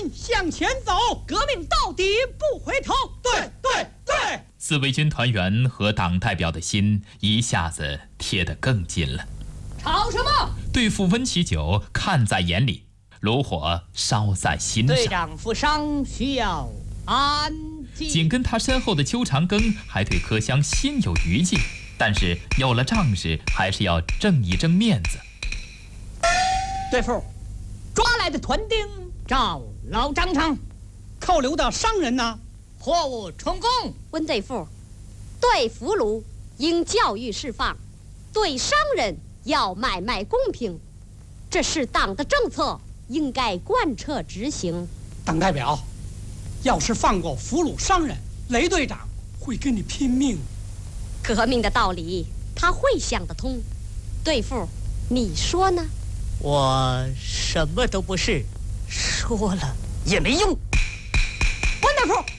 向前走，革命到底不回头。 对对对！ 四位军团员和党代表的心一下子贴得更紧了。 吵什么？ 对付温其九看在眼里，炉火烧在心上。 队长负伤，需要安静。 紧跟他身后的邱长庚还对柯湘心有余悸，但是有了仗势，还是要正一正面子。 队副，抓来的团丁找老张成， 扣留的商人呢？ 货物充公。 温队副，对俘虏应教育释放，对商人要买卖公平，这是党的政策，应该贯彻执行。 党代表，要是放过俘虏商人，雷队长会跟你拼命。 革命的道理他会想得通，队副，你说呢？ 我什么都不是，说了也没用。温大夫，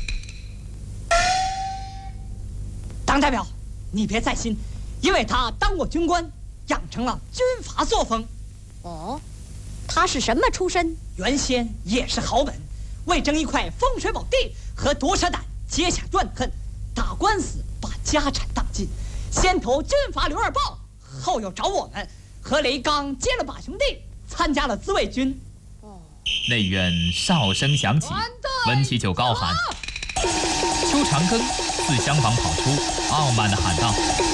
党代表，你别在心，因为他当过军官，养成了军阀作风。 哦，他是什么出身？ 原先也是豪门，为争一块风水宝地和夺舍胆结下怨恨，打官司把家产当尽，先投军阀刘二豹，后又找我们。和雷刚结了把兄弟，参加了自卫军。 内院哨声响起，温其九高喊：“邱长庚自厢房跑出，傲慢地喊道：‘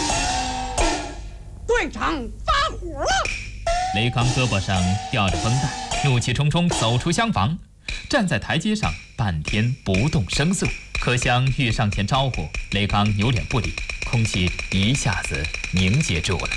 队长发火了！’ 雷刚胳膊上吊着绷带，怒气冲冲走出厢房，站在台阶上半天不动声色。柯湘欲上前招呼，雷刚扭脸不理，空气一下子凝结住了。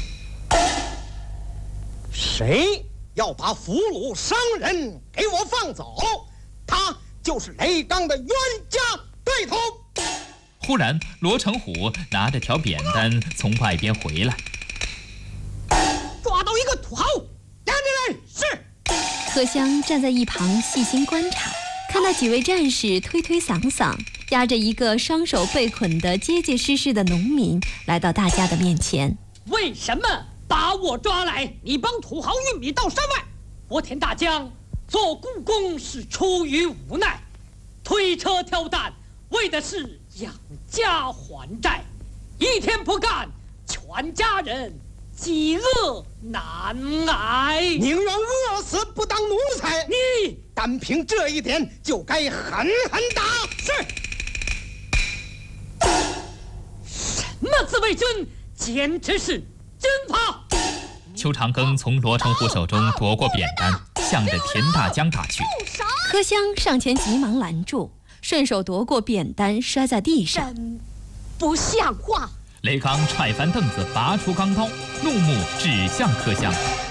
谁要把俘虏商人给我放走，他就是雷刚的冤家对头。 忽然罗成虎拿着条扁担从外边回来， 抓到一个土豪，两人是。 柯湘站在一旁细心观察，看到几位战士推推搡搡，押着一个双手被捆的结结实实的农民来到大家的面前。 为什么把我抓来？你帮土豪运米到山外，我田大江做故宫是出于无奈，推车挑担为的是养家还债，一天不干，全家人饥饿难挨， 宁愿饿死不当奴才。 你单凭这一点就该狠狠打。 是。什么自卫军，简直是军阀！ 邱长庚从罗成虎手中夺过扁担，向着田大江打去。 柯湘上前急忙拦住，顺手夺过扁担摔在地上。 真不像话！ 雷刚踹翻凳子，拔出钢刀，怒目指向柯湘。